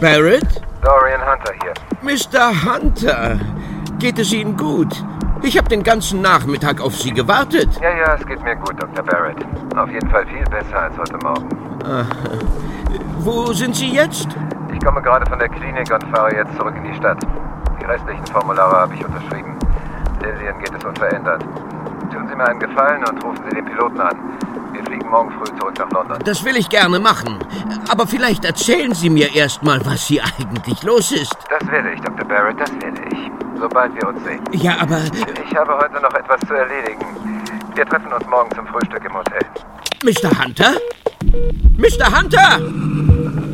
Barrett? Dorian Hunter hier. Mr. Hunter, geht es Ihnen gut? Ich habe den ganzen Nachmittag auf Sie gewartet. Ja, es geht mir gut, Dr. Barrett. Auf jeden Fall viel besser als heute Morgen. Wo sind Sie jetzt? Ich komme gerade von der Klinik und fahre jetzt zurück in die Stadt. Die restlichen Formulare habe ich unterschrieben. Lillian geht es unverändert. Tun Sie mir einen Gefallen und rufen Sie den Piloten an. Wir fliegen morgen früh zurück nach London. Das will ich gerne machen. Aber vielleicht erzählen Sie mir erst mal, was hier eigentlich los ist. Das werde ich, Dr. Barrett, das werde ich. Sobald wir uns sehen. Ja, aber... Ich habe heute noch etwas zu erledigen. Wir treffen uns morgen zum Frühstück im Hotel. Mr. Hunter? Mr. Hunter!